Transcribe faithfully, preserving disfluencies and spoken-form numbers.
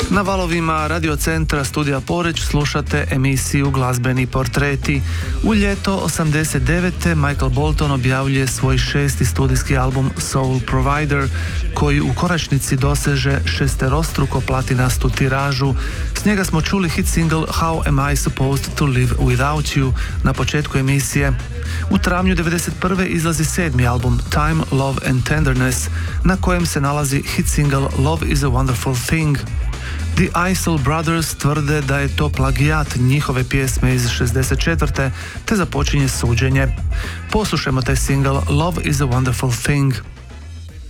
Na valovima Radio Centra Studija Poreč slušate emisiju Glazbeni portreti. U ljeto osamdeset devete. Michael Bolton objavljuje svoj šesti studijski album Soul Provider, koji u konačnici doseže šesterostruko platinastu tiražu. S njega smo čuli hit single How Am I Supposed to Live Without You na početku emisije. U travnju devedeset prve izlazi sedmi album Time, Love and Tenderness, na kojem se nalazi hit single Love is a Wonderful Thing. The Isley Brothers tvrde da je to plagijat njihove pjesme iz šezdeset četvrte te započinje suđenje. Poslušajmo taj single Love is a Wonderful Thing.